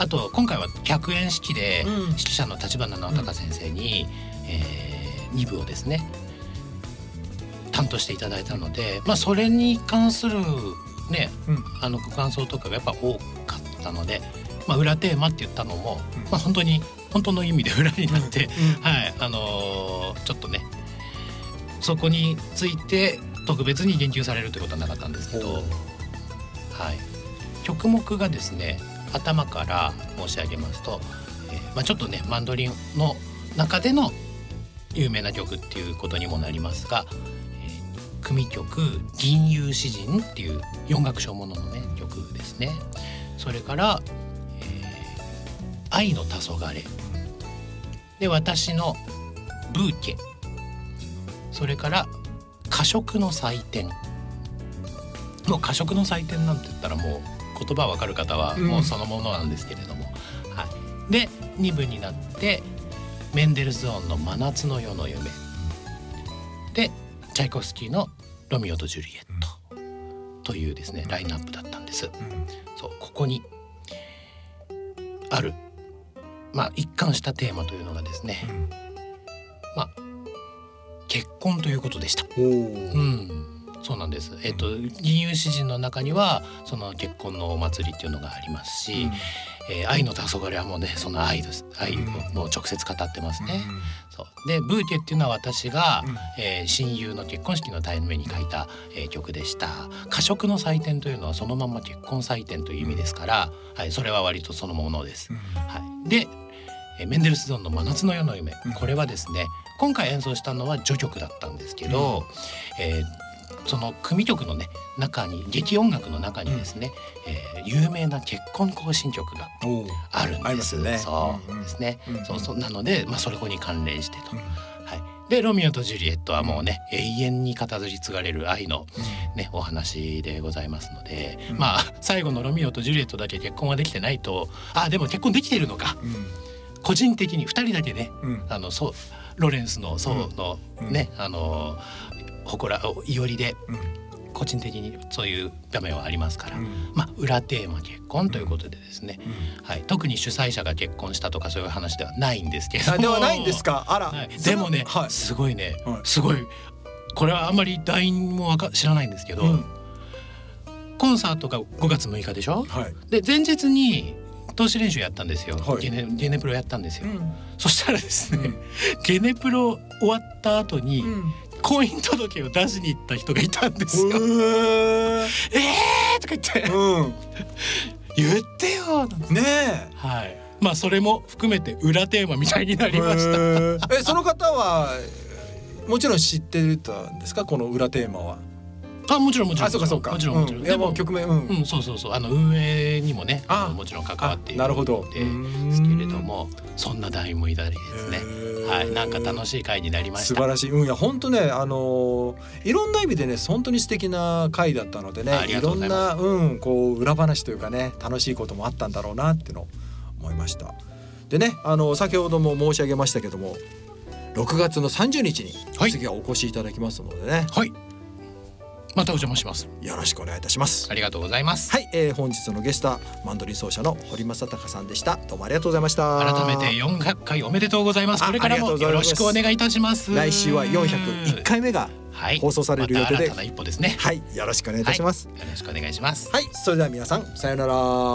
あと今回は客演式で指揮者の橘直隆先生に、2部をですね担当していただいたので、それに関するね、ご感想とかがやっぱ多かったので、裏テーマって言ったのも、本当の意味で裏になって、ちょっとねそこについて特別に言及されるということはなかったんですけど、曲目がですね頭から申し上げますと、ちょっとねマンドリンの中での有名な曲っていうことにもなりますが、組曲銀融詩人っていう4楽章もののね曲ですね。それから、愛の黄昏で私のブーケ、それから歌食の祭典。もう歌食の祭典なんて言ったらもう言葉わかる方はもうそのものなんですけれども、で2部になってメンデルスゾーンの真夏の夜の夢でチャイコフスキーのロミオとジュリエットというですねラインナップだったんです。そうここにある一貫したテーマというのがですね、結婚ということでした。そうなんです。銀融詩人の中にはその結婚のお祭りっていうのがありますし、愛の黄昏はもうねその愛です。愛をもう直接語ってますね。そうでブーケっていうのは私が、親友の結婚式のために書いた、曲でした。歌食の祭典というのはそのまま結婚祭典という意味ですから、それは割とそのものです。でメンデルスゾーンの真夏の夜の夢、これはですね今回演奏したのは序曲だったんですけど、その組曲のね中に劇音楽の中にですね、有名な結婚行進曲があるんです。そうですね。そうなのでそれに関連してと。でロミオとジュリエットはもうね、永遠に語り継がれる愛のね、お話でございますので、最後のロミオとジュリエットだけ結婚はできてないと、でも結婚できているのか。個人的に2人だけね、ロレンスののね、いおりで個人的にそういう場面はありますから、裏テーマ結婚ということでですね、特に主催者が結婚したとかそういう話ではないんですけれども。 ではないんですか。 でもね、すごいね、すごいこれはあんまり団員も知らないんですけど、コンサートが5月6日でしょ。で前日に投資練習やったんですよ。ゲネプロやったんですよ。そしたらですね、ゲネプロ終わった後に婚姻届を出しに行った人がいたんですよ。とか言って、言ってよなんてね。それも含めて裏テーマみたいになりました。 その方はもちろん知ってたんですか、この裏テーマは。 もちろんもちろん。 そうか。 でも曲名、 そう運営にもねもちろん関わっているのですけれども、そんな団員もいたりですね。なんか楽しい会になりました。 素晴らしい。いや本当ね、いろんな意味でね本当に素敵な会だったのでね、いろんなこう裏話というかね楽しいこともあったんだろうなっての思いました。でね、先ほども申し上げましたけども、6月の30日に次はお越しいただきますのでね。 またお邪魔します。 よろしくお願いいたします。 ありがとうございます。 本日のゲストはマンドリン奏者の堀正孝さんでした。どうもありがとうございました。 改めて400回おめでとうございます。これからもよろしくお願いいたします。 来週は401回目が放送される予定で、 新たな一歩ですね。 よろしくお願いいたします。 よろしくお願いします。 それでは皆さんさようなら。